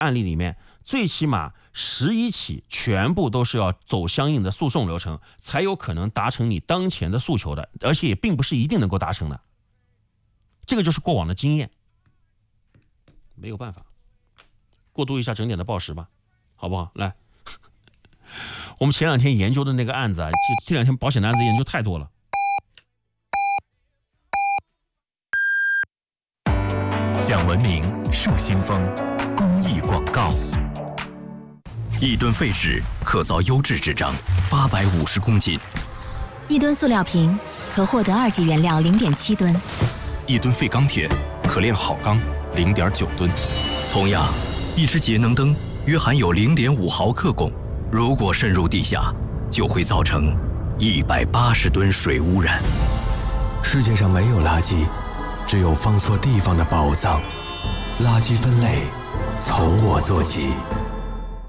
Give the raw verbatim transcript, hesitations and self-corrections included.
案例里面，最起码十一起全部都是要走相应的诉讼流程，才有可能达成你当前的诉求的，而且也并不是一定能够达成的。这个就是过往的经验，没有办法。过渡一下整点的报时吧，好不好？来，我们前两天研究的那个案子啊，这这两天保险的案子研究太多了。 讲文明树新风，公益广告。一吨废纸可造优质纸张八百五十公斤， 一吨塑料瓶可获得二级原料零点七吨， 一吨废钢铁可炼好钢零点九吨。同样，一只节能灯约含有零点五毫克汞，如果渗入地下，就会造成一百八十吨水污染。 世界上没有垃圾，只有放错地方的宝藏。垃圾分类从我做起。